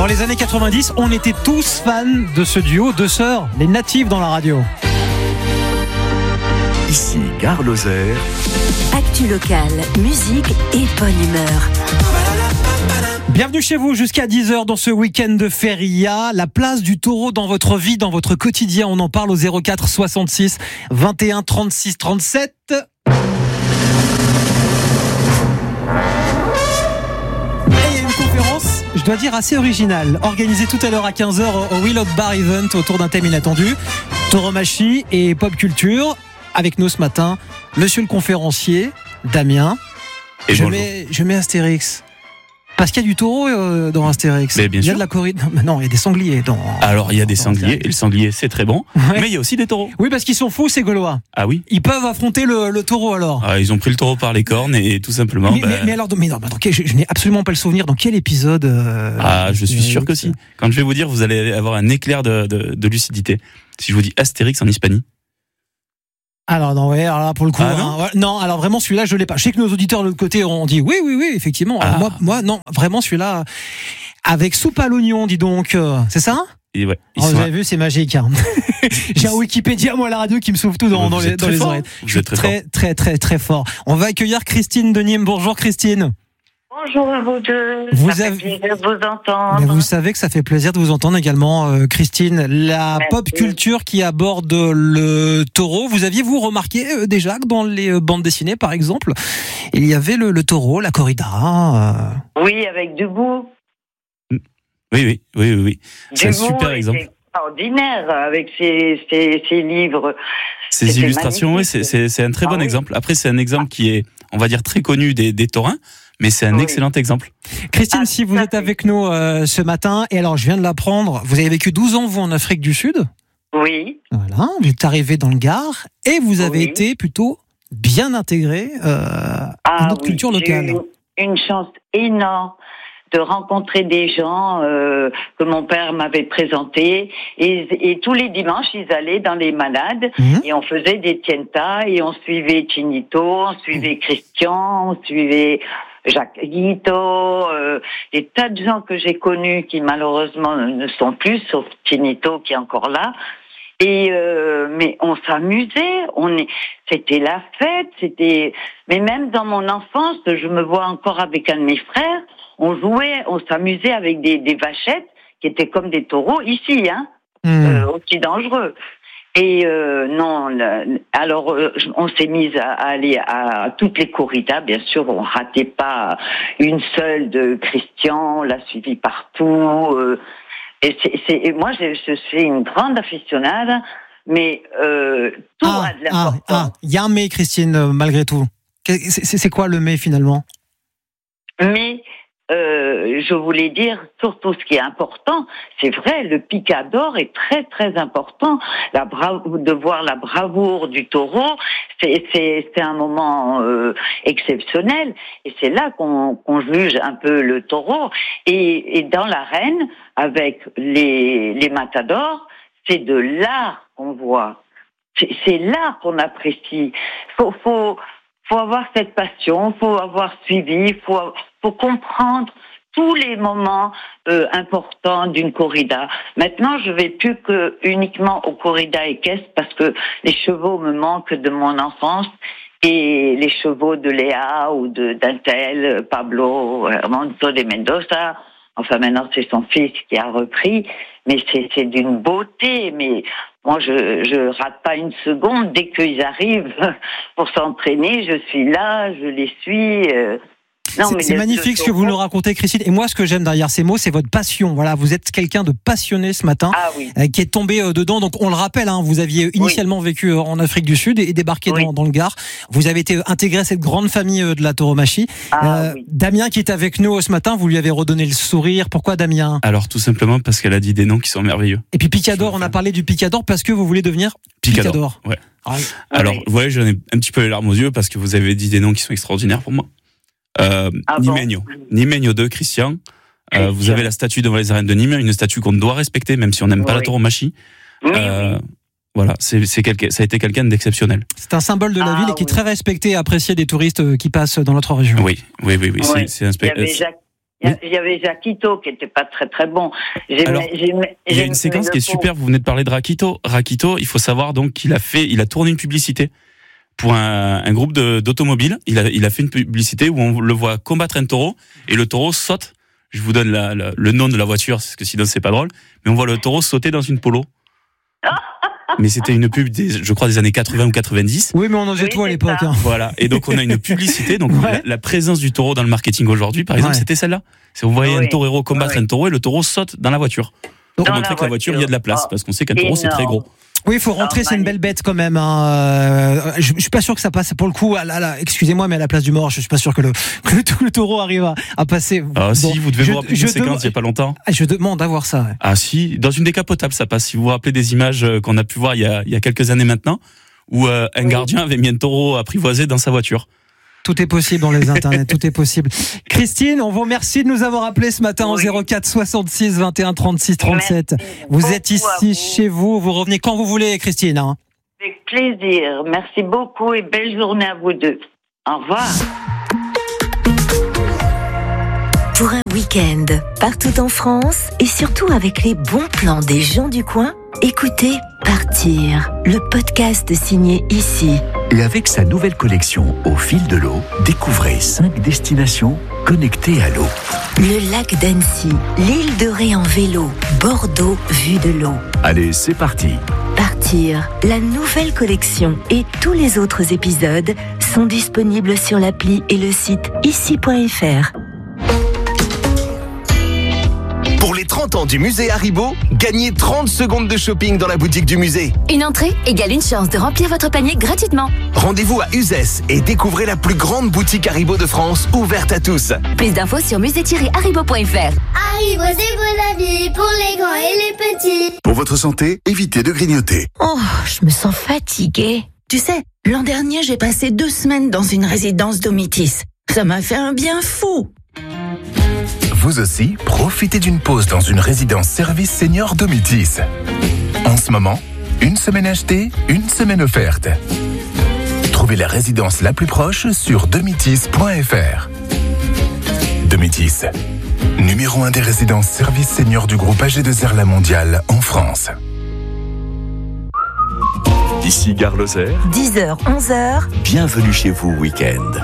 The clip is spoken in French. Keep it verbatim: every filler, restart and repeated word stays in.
Dans les années quatre-vingt-dix, on était tous fans de ce duo, deux sœurs, les natives dans la radio. Ici Gare Lozère. Actu locale, musique et bonne humeur. Bienvenue chez vous jusqu'à dix heures dans ce week-end de Feria. La place du taureau dans votre vie, dans votre quotidien. On en parle au zéro quatre soixante-six vingt et un trente-six trente-sept. Et il y a une conférence, je dois dire, assez originale, organisée tout à l'heure à quinze heures au Wheel of Bar Event autour d'un thème inattendu. Tauromachie et pop culture. Avec nous ce matin, monsieur le conférencier, Damien. Et je, bonjour. mets, je mets Astérix. Parce qu'il y a du taureau euh, dans Astérix. Mais bien il y a sûr. de la corrida. Non, il y a des sangliers dans. Alors il y a des dans sangliers, Astérix. et le sanglier c'est très bon, Ouais. mais il y a aussi des taureaux. Oui, parce qu'ils sont fous, ces Gaulois. Ah oui. Ils peuvent affronter le, le taureau alors. Ah, ils ont pris le taureau par les cornes et tout simplement. mais, bah, mais, mais alors, mais non, mais dans quel- je, je n'ai absolument pas le souvenir. Dans quel épisode euh, Ah, je suis sûr que Astérix si. Quand je vais vous dire, vous allez avoir un éclair de, de, de lucidité. Si je vous dis Astérix en Hispanie. Alors non, ouais, alors là pour le coup, Ah, non hein, ouais, non, alors vraiment celui-là je l'ai pas. Je sais que nos auditeurs de l'autre côté ont dit oui, oui, oui, effectivement. Alors, Ah. moi, moi, non, vraiment celui-là avec soupe à l'oignon, dis donc, euh, c'est ça? Et ouais, ils Oh, sont vous avez vu, c'est magique. Hein. J'ai un Wikipédia moi à la radio qui me souffle tout dans, Vous dans êtes les, dans très les fort. oreilles. Vous Je suis êtes très très, très, très, très fort. On va accueillir Christine de Nîmes. Bonjour Christine. Bonjour à vous deux. Vous ça avez- fait plaisir de vous entendre. Mais vous savez que ça fait plaisir de vous entendre également, euh, Christine. La Merci. pop culture qui aborde le taureau. Vous aviez vous remarqué euh, déjà que dans les euh, bandes dessinées, par exemple, il y avait le, le taureau, la corrida. euh. Oui, avec Dubou. Oui, oui, oui, oui, oui. C'est un Dubou super était exemple. extraordinaire avec ses, ses, ses livres. Ces C'était illustrations, oui, magnifique. c'est, c'est, c'est un très Ah bon oui. exemple. Après, c'est un exemple qui est, on va dire, très connu des, des taurins, mais c'est un Oui. excellent exemple. Christine, Ah, si tout vous à êtes fait. avec nous euh, ce matin, et alors je viens de l'apprendre, vous avez vécu douze ans, vous, en Afrique du Sud. Oui, Voilà, vous êtes arrivé dans le Gard, et vous avez Oui. été plutôt bien intégré euh, à ah, notre oui. culture locale. J'ai eu une chance énorme de rencontrer des gens euh, que mon père m'avait présentés. Et, et tous les dimanches, ils allaient dans les malades Mhm. et on faisait des tientas et on suivait Chinito, on suivait Christian, on suivait Jacques Guito, euh, des tas de gens que j'ai connus qui malheureusement ne sont plus, sauf Chinito qui est encore là. Et euh, mais on s'amusait, on est, c'était la fête, c'était. Mais même dans mon enfance, je me vois encore avec un de mes frères. On jouait, on s'amusait avec des, des vachettes qui étaient comme des taureaux ici, hein, Hmm. euh, aussi dangereux. Et euh, non, le- alors euh, on s'est mis à, à aller à, à toutes les corridas, bien sûr, on ratait pas une seule de Christian, on l'a suivi partout. Euh, et, c'est, c'est, et moi, je, je suis une grande aficionade, mais euh, tout Ah, a de ah, l'importance. ah, il y a un mais, Christine, euh, malgré tout. Que- C'est, c'est- c'est quoi le mais finalement? Mais euh, je voulais dire surtout ce qui est important, c'est vrai, le picador est très très important. La bravo, de voir la bravoure du taureau, c'est c'est, c'est un moment euh, exceptionnel et c'est là qu'on, qu'on juge un peu le taureau. Et, et dans l'arène, avec les les matadors, c'est de l'art qu'on voit. C'est, c'est l'art qu'on apprécie. Faut faut faut avoir cette passion, faut avoir suivi, faut faut comprendre tous les moments euh, importants d'une corrida. Maintenant, je vais plus que uniquement aux corridas équestres parce que les chevaux me manquent de mon enfance et les chevaux de Léa ou de d'un tel Pablo Armando de Mendoza. Enfin, maintenant, c'est son fils qui a repris, mais c'est, c'est d'une beauté. Mais moi, je je rate pas une seconde dès qu'ils arrivent pour s'entraîner. Je suis là, je les suis. euh. Non, C'est, mais c'est le- magnifique le ce que vous taureau- nous racontez, Christine. Et moi, ce que j'aime derrière ces mots, c'est votre passion. Voilà, vous êtes quelqu'un de passionné ce matin, Ah oui. euh, qui est tombé euh, dedans. Donc, on le rappelle, hein, vous aviez initialement vécu euh, en Afrique du Sud et, et débarqué Oui. dans, dans le Gard. Vous avez été intégré à cette grande famille euh, de la tauromachie. Ah Euh, oui. Damien, qui est avec nous euh, ce matin, vous lui avez redonné le sourire. Pourquoi, Damien? Alors tout simplement parce qu'elle a dit des noms qui sont merveilleux. Et puis Picador, Je suis on a fan. parlé du Picador parce que vous voulez devenir Picador. Picador. Ouais. Ah, Alors, Oui. ouais, j'en ai un petit peu les larmes aux yeux parce que vous avez dit des noms qui sont extraordinaires pour moi. Euh, Ah bon Nimeño. Nimeño deux, Christian. Euh, Christian. vous avez la statue devant les arènes de Nîmes, une statue qu'on doit respecter, même si on n'aime pas Oui. la tauromachie. Oui, Euh, oui. Voilà, c'est, c'est quelqu'un, ça a été quelqu'un d'exceptionnel. C'est un symbole de la Ah, ville et qui est oui. très respecté et apprécié des touristes euh, qui passent dans notre région. Oui, oui, oui, oui. Ouais. C'est, c'est un Il y spectacle. avait Jacques, Il y avait Jacquito qui était pas très très bon. J'aimais, Alors, j'aimais, il y a une séquence qui est super. Vous venez de parler de Rakito. Rakito, il faut savoir donc qu'il a fait, il a tourné une publicité pour un, un groupe de, d'automobiles. Il a, il a fait une publicité où on le voit combattre un taureau et le taureau saute. Je vous donne la, la, le nom de la voiture parce que sinon c'est pas drôle. Mais on voit le taureau sauter dans une polo. Mais c'était une pub, des, je crois, des années quatre-vingts ou quatre-vingt-dix. Oui, mais on en faisait Oui, tout à c'est l'époque. ça. Hein. Voilà. Et donc, on a une publicité. Donc, Ouais. la, la présence du taureau dans le marketing aujourd'hui, par exemple, Ouais. c'était celle-là. C'est, vous voyez Oui. un torero combattre Oui. un taureau et le taureau saute dans la voiture. Pour Dans montrer la que la voiture, il y a de la place. voiture. Parce qu'on sait qu'un taureau, c'est très gros. Oui, il faut rentrer, Ah, c'est une belle bête quand même. Hein. Euh, je, je suis pas sûr que ça passe pour le coup. À la, à la- excusez-moi, mais à la place du mort, je suis pas sûr que le, que le, le taureau arrive à, à passer. Ah, Bon, si, vous devez je- vous rappeler je une séquence dem- il y a pas longtemps. Ah, je demande à voir ça. Ouais. Ah, si, dans une décapotable, ça passe. Si vous vous rappelez des images euh, qu'on a pu voir il y a, il y a quelques années maintenant, où euh, un Oui. gardien avait mis un taureau apprivoisé dans sa voiture. Tout est possible dans les internets, tout est possible. Christine, on vous remercie de nous avoir appelé ce matin Oui. au zéro quatre soixante-six vingt et un trente-six trente-sept. Merci Vous beaucoup êtes à ici vous. chez vous, vous revenez quand vous voulez, Christine. Hein. Avec plaisir. Merci beaucoup et belle journée à vous deux. Au revoir. Pour un week-end, partout en France et surtout avec les bons plans des gens du coin, écoutez Partir, le podcast signé ici. Et avec sa nouvelle collection Au fil de l'eau, découvrez cinq destinations connectées à l'eau. Le lac d'Annecy, l'île de Ré en vélo, Bordeaux vue de l'eau. Allez, c'est parti. Partir, la nouvelle collection et tous les autres épisodes sont disponibles sur l'appli et le site ici point f r. Pour les trente ans du musée Haribo, gagnez trente secondes de shopping dans la boutique du musée. Une entrée égale une chance de remplir votre panier gratuitement. Rendez-vous à Uzès et découvrez la plus grande boutique Haribo de France, ouverte à tous. Plus d'infos sur musée tiret haribo point f r. Haribo, c'est bon la vie pour les grands et les petits. Pour votre santé, évitez de grignoter. Oh, je me sens fatiguée. Tu sais, l'an dernier, j'ai passé deux semaines dans une résidence Domitis. Ça m'a fait un bien fou. Vous aussi, profitez d'une pause dans une résidence service senior Domitis. En ce moment, une semaine achetée, une semaine offerte. Trouvez la résidence la plus proche sur domitis point f r. Domitis, numéro un des résidences service senior du groupe A G deux R La Mondiale en France. Ici Gare Lozère, dix heures, onze heures. bienvenue chez vous week-end.